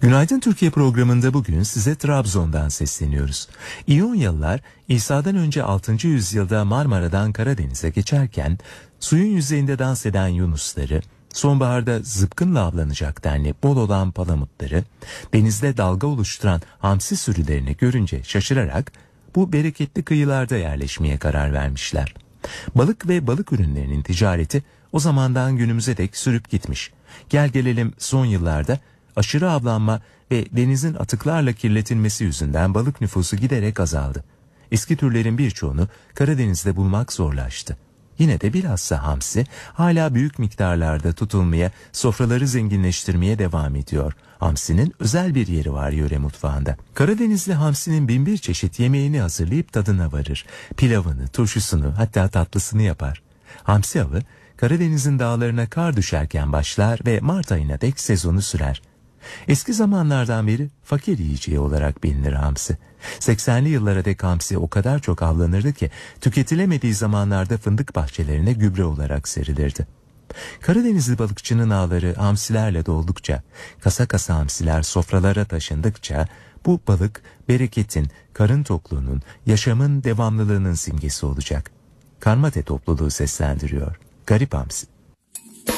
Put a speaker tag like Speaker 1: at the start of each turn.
Speaker 1: Günaydın Türkiye programında bugün size Trabzon'dan sesleniyoruz. İyonyalılar İsa'dan önce 6. yüzyılda Marmara'dan Karadeniz'e geçerken suyun yüzeyinde dans eden yunusları, sonbaharda zıpkınla avlanacak denli bol olan palamutları, denizde dalga oluşturan hamsi sürülerini görünce şaşırarak bu bereketli kıyılarda yerleşmeye karar vermişler. Balık ve balık ürünlerinin ticareti o zamandan günümüze dek sürüp gitmiş. Gel gelelim son yıllarda aşırı avlanma ve denizin atıklarla kirletilmesi yüzünden balık nüfusu giderek azaldı. Eski türlerin birçoğunu Karadeniz'de bulmak zorlaştı. Yine de bilhassa hamsi hala büyük miktarlarda tutulmaya, sofraları zenginleştirmeye devam ediyor. Hamsinin özel bir yeri var yöre mutfağında. Karadenizli hamsinin binbir çeşit yemeğini hazırlayıp tadına varır. Pilavını, turşusunu, hatta tatlısını yapar. Hamsi avı Karadeniz'in dağlarına kar düşerken başlar ve Mart ayına dek sezonu sürer. Eski zamanlardan beri fakir yiyeceği olarak bilinir hamsi. 80'li yıllara dek hamsi o kadar çok avlanırdı ki tüketilemediği zamanlarda fındık bahçelerine gübre olarak serilirdi. Karadenizli balıkçının ağları hamsilerle doldukça, kasa kasa hamsiler sofralara taşındıkça bu balık bereketin, karın tokluğunun, yaşamın devamlılığının simgesi olacak. Karmate topluluğu seslendiriyor. Garip hamsi.